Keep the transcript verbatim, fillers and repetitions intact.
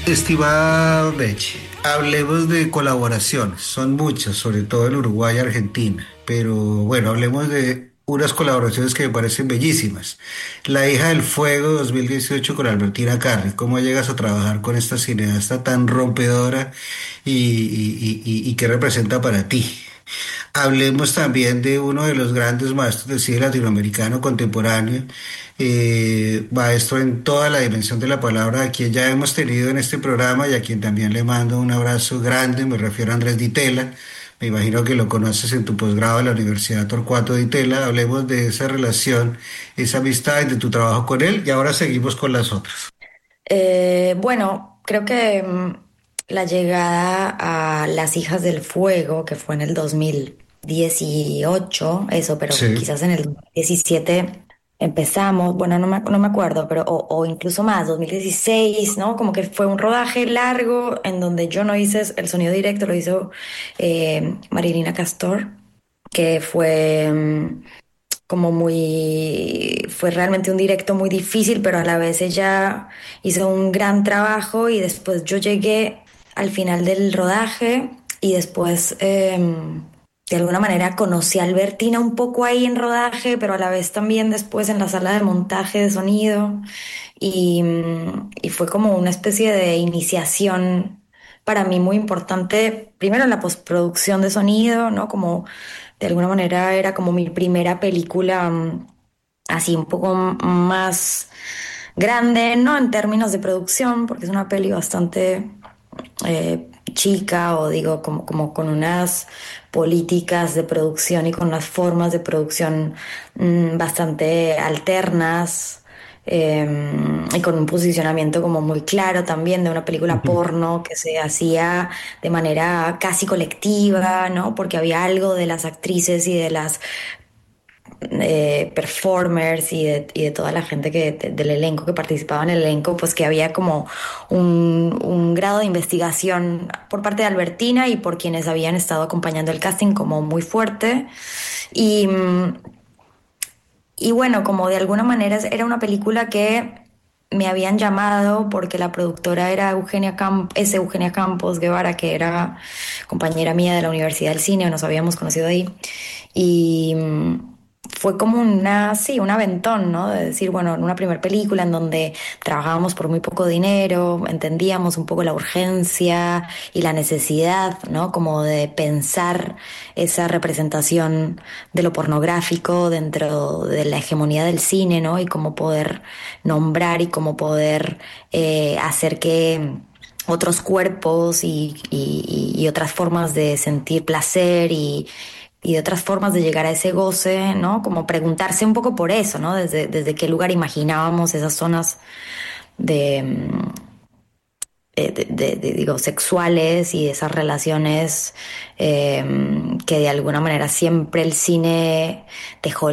Estimada Meche, hablemos de colaboraciones, son muchas, sobre todo en Uruguay y Argentina, pero bueno, hablemos de unas colaboraciones que me parecen bellísimas. La hija del fuego dos mil dieciocho con Albertina Carri, ¿cómo llegas a trabajar con esta cineasta tan rompedora y, y, y, y y qué representa para ti? Hablemos también de uno de los grandes maestros del cine latinoamericano contemporáneo, eh, maestro en toda la dimensión de la palabra, a quien ya hemos tenido en este programa y a quien también le mando un abrazo grande, me refiero a Andrés Di Tella. Me imagino que lo conoces en tu posgrado en la Universidad Torcuato Di Tella. Hablemos de esa relación, esa amistad y de tu trabajo con él, y ahora seguimos con las otras. Eh, bueno, creo que mm, la llegada a Las Hijas del Fuego, que fue en el dos mil dieciocho, eso, pero Sí. quizás en el dos mil diecisiete empezamos, bueno, no me, no me acuerdo, pero o, o incluso más, dos mil dieciséis, ¿no? Como que fue un rodaje largo en donde yo no hice el sonido directo, lo hizo eh, Marilina Castor, que fue... mm, como muy, fue realmente un directo muy difícil, pero a la vez ella hizo un gran trabajo y después yo llegué al final del rodaje y después em, de alguna manera conocí a Albertina un poco ahí en rodaje, pero a la vez también después en la sala de montaje de sonido y, mm, y fue como una especie de iniciación para mí muy importante, primero en la postproducción de sonido, ¿no? Como de alguna manera era como mi primera película mm, así un poco m- más grande, no en términos de producción, porque es una peli bastante eh, chica o digo como, como con unas políticas de producción y con unas formas de producción mm, bastante alternas eh, y con un posicionamiento como muy claro también de una película Ujú. porno que se hacía de manera casi colectiva, ¿no? Porque había algo de las actrices y de las eh, performers y de, y de toda la gente que, de- del elenco que participaba en el elenco, pues que había como un, un grado de investigación por parte de Albertina y por quienes habían estado acompañando el casting como muy fuerte. Y, mm, y bueno, como de alguna manera es- era una película que me habían llamado porque la productora era Eugenia Camp es Eugenia Campos Guevara, que era compañera mía de la Universidad del Cine, nos habíamos conocido ahí. Y mm, fue como una, sí, un aventón, ¿no? De decir, bueno, en una primera película en donde trabajábamos por muy poco dinero, entendíamos un poco la urgencia y la necesidad, ¿no? Como de pensar esa representación de lo pornográfico dentro de la hegemonía del cine, ¿no? Y cómo poder nombrar y cómo poder eh, hacer que otros cuerpos y, y- y otras formas de sentir placer y, y de otras formas de llegar a ese goce, ¿no? Como preguntarse un poco por eso, ¿no? Desde, desde qué lugar imaginábamos esas zonas de, mm, eh, de, de- de, digo, sexuales y esas relaciones eh, que de alguna manera siempre el cine dejó